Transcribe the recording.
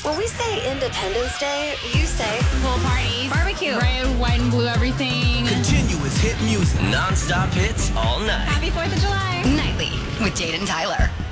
When we say Independence Day, you say Pool parties. Barbecue. Red, white, and blue everything. Continuous hit music. Non-stop hits all night. Happy 4th of July. Nightly with Jade and Tyler.